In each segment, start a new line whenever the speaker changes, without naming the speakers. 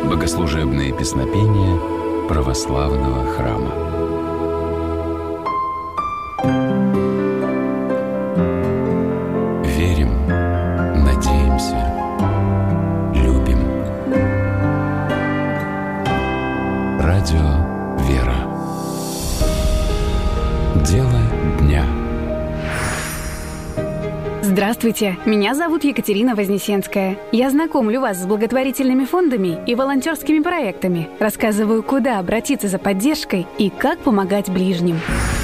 Богослужебные песнопения православного храма. Верим, надеемся, любим. Радио «Вера». Дело дня.
Здравствуйте, меня зовут Екатерина Вознесенская. Я знакомлю вас с благотворительными фондами и волонтерскими проектами, рассказываю, куда обратиться за поддержкой и как помогать ближним.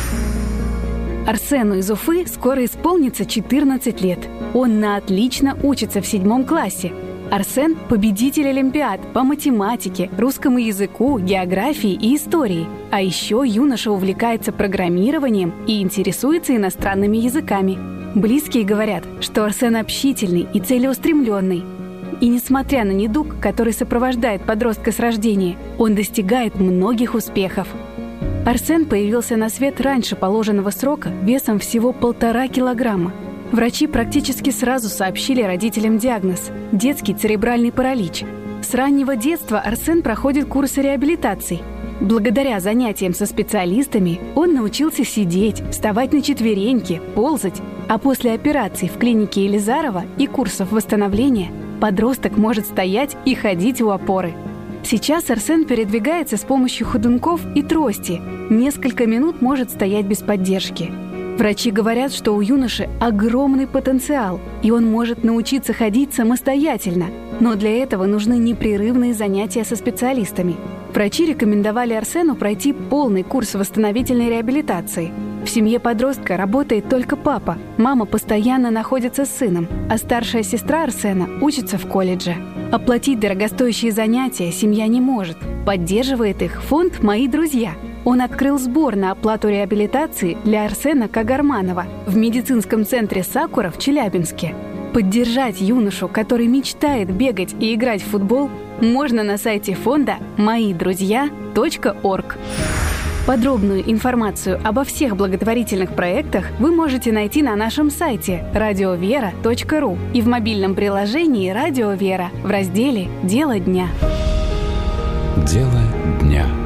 Арсену из Уфы скоро исполнится 14 лет. Он на отлично учится в 7 классе. Арсен – победитель олимпиад по математике, русскому языку, географии и истории. А еще юноша увлекается программированием и интересуется иностранными языками. Близкие говорят, что Арсен общительный и целеустремленный. И несмотря на недуг, который сопровождает подростка с рождения, он достигает многих успехов. Арсен появился на свет раньше положенного срока весом всего 1,5 килограмма. Врачи практически сразу сообщили родителям диагноз – детский церебральный паралич. С раннего детства Арсен проходит курсы реабилитации. Благодаря занятиям со специалистами он научился сидеть, вставать на четвереньки, ползать. А после операций в клинике Елизарова и курсов восстановления подросток может стоять и ходить у опоры. Сейчас Арсен передвигается с помощью ходунков и трости. Несколько минут может стоять без поддержки. Врачи говорят, что у юноши огромный потенциал, и он может научиться ходить самостоятельно. Но для этого нужны непрерывные занятия со специалистами. Врачи рекомендовали Арсену пройти полный курс восстановительной реабилитации. В семье подростка работает только папа, мама постоянно находится с сыном, а старшая сестра Арсена учится в колледже. Оплатить дорогостоящие занятия семья не может. Поддерживает их фонд «Мои друзья». Он открыл сбор на оплату реабилитации для Арсена Кагарманова в медицинском центре «Сакура» в Челябинске. Поддержать юношу, который мечтает бегать и играть в футбол, можно на сайте фонда moiдрузья.org. Подробную информацию обо всех благотворительных проектах вы можете найти на нашем сайте radiovera.ru и в мобильном приложении «Радио Вера» в разделе «Дело дня».
Дело дня.